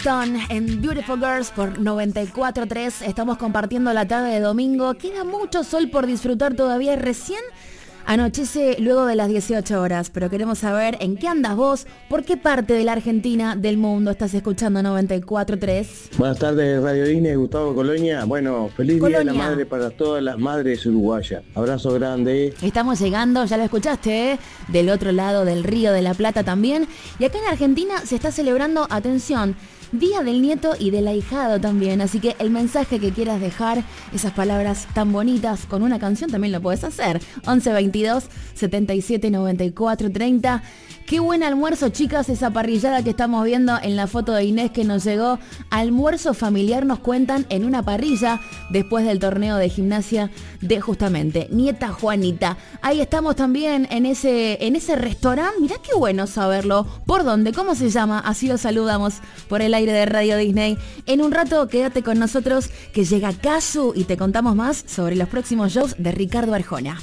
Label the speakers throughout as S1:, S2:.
S1: Stone en Beautiful Girls por 94.3. Estamos compartiendo la tarde de domingo. Queda mucho sol por disfrutar todavía. Recién anochece luego de las 18 horas, pero queremos saber en qué andas vos, por qué parte de la Argentina, del mundo, estás escuchando 94.3.
S2: Buenas tardes, Radio Disney, Gustavo Colonia. Bueno, feliz
S1: Colonia.
S2: Día de la Madre para todas las madres uruguayas. Abrazo grande.
S1: Estamos llegando, ya lo escuchaste, ¿eh? Del otro lado del Río de la Plata también. Y acá en Argentina se está celebrando, atención, Día del Nieto y del Ahijado también. Así que el mensaje que quieras dejar, esas palabras tan bonitas, con una canción también lo puedes hacer. 11 22 77 94 30. Qué buen almuerzo, chicas, esa parrillada que estamos viendo en la foto de Inés que nos llegó. Almuerzo familiar nos cuentan en una parrilla después del torneo de gimnasia de justamente Nieta Juanita. Ahí estamos también en ese restaurante. Mirá qué bueno saberlo. ¿Por dónde? ¿Cómo se llama? Así lo saludamos por el aire de Radio Disney. En un rato quédate con nosotros que llega Casu y te contamos más sobre los próximos shows de Ricardo Arjona.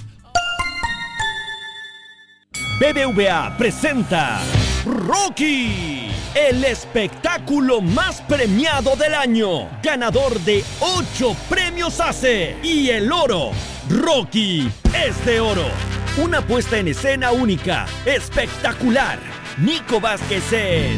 S3: BBVA presenta Rocky, el espectáculo más premiado del año, ganador de 8 premios ACE y el oro. Rocky es de oro. Una puesta en escena única, espectacular. Nico Vázquez es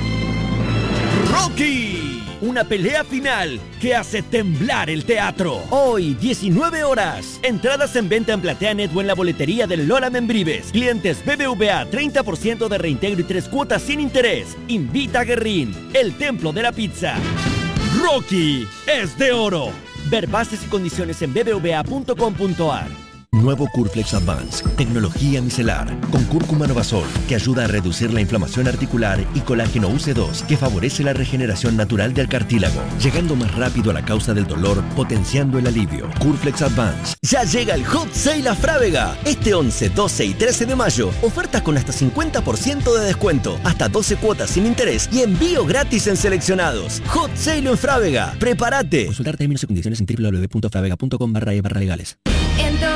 S3: Rocky. Una pelea final que hace temblar el teatro. Hoy, 19 horas. Entradas en venta en PlateaNet o en la boletería del Lola Membrives. Clientes BBVA, 30% de reintegro y 3 cuotas sin interés. Invita a Guerrín, el templo de la pizza. Rocky es de oro. Ver bases y condiciones en bbva.com.ar.
S4: Nuevo Curflex Advance, tecnología micelar, con cúrcuma novasol, que ayuda a reducir la inflamación articular, y colágeno UC2, que favorece la regeneración natural del cartílago, llegando más rápido a la causa del dolor, potenciando el alivio. Curflex Advance. Ya llega el Hot Sale a Frávega. Este 11, 12 y 13 de mayo, ofertas con hasta 50% de descuento, hasta 12 cuotas sin interés y envío gratis en seleccionados. Hot Sale en Frávega. ¡Prepárate! Consultar términos y condiciones en www.fravega.com/legales.